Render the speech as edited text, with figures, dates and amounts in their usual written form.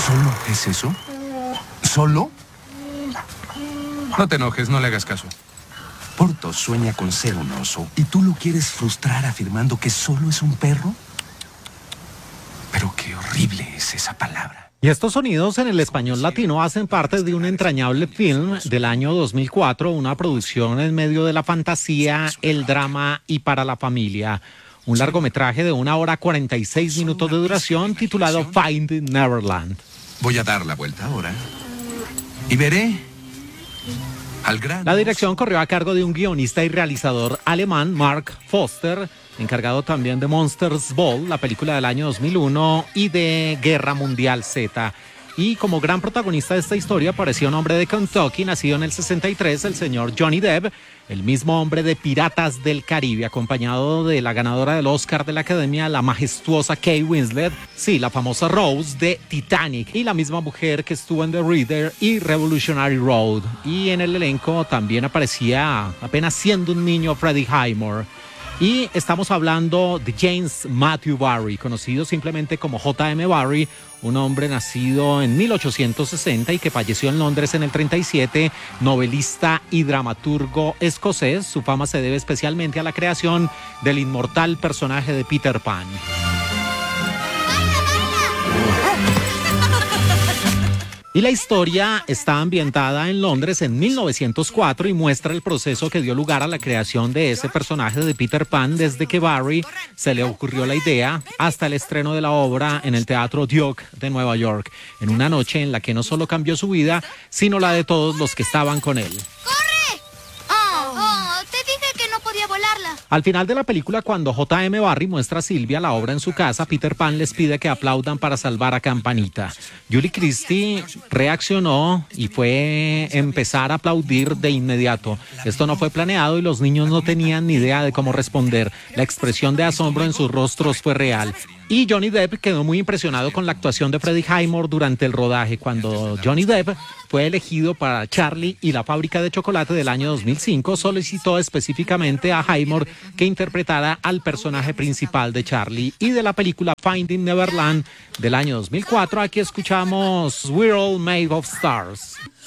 ¿Solo es eso? ¿Solo? No te enojes, no le hagas caso. Porto sueña con ser un oso y tú lo quieres frustrar afirmando que solo es un perro. Pero qué horrible es esa palabra. Y estos sonidos en el español latino hacen parte de un entrañable film del año 2004, una producción en medio de la fantasía, el drama y para la familia. Un largometraje de 1 hora 46 minutos de duración titulado Finding Neverland. Voy a dar la vuelta ahora y veré al gran... La dirección corrió a cargo de un guionista y realizador alemán, Mark Foster, encargado también de Monsters Ball, la película del año 2001, y de Guerra Mundial Z. Y como gran protagonista de esta historia apareció un hombre de Kentucky, nacido en el 63, el señor Johnny Depp, el mismo hombre de Piratas del Caribe, acompañado de la ganadora del Oscar de la Academia, la majestuosa Kate Winslet, sí, la famosa Rose de Titanic, y la misma mujer que estuvo en The Reader y Revolutionary Road. Y en el elenco también aparecía, apenas siendo un niño, Freddie Highmore. Y estamos hablando de James Matthew Barrie, conocido simplemente como J.M. Barrie, un hombre nacido en 1860 y que falleció en Londres en el 37, novelista y dramaturgo escocés. Su fama se debe especialmente a la creación del inmortal personaje de Peter Pan. Y la historia está ambientada en Londres en 1904 y muestra el proceso que dio lugar a la creación de ese personaje de Peter Pan desde que Barrie se le ocurrió la idea hasta el estreno de la obra en el Teatro Duke de Nueva York, en una noche en la que no solo cambió su vida, sino la de todos los que estaban con él. Volarla. Al final de la película, cuando J.M. Barrie muestra a Silvia la obra en su casa, Peter Pan les pide que aplaudan para salvar a Campanita. Julie Christie reaccionó y fue empezar a aplaudir de inmediato. Esto no fue planeado y los niños no tenían ni idea de cómo responder. La expresión de asombro en sus rostros fue real. Y Johnny Depp quedó muy impresionado con la actuación de Freddie Highmore durante el rodaje. Cuando Johnny Depp fue elegido para Charlie y la fábrica de chocolate del año 2005, solicitó específicamente a Highmore que interpretara al personaje principal de Charlie. Y de la película Finding Neverland del año 2004, aquí escuchamos We're All Made of Stars.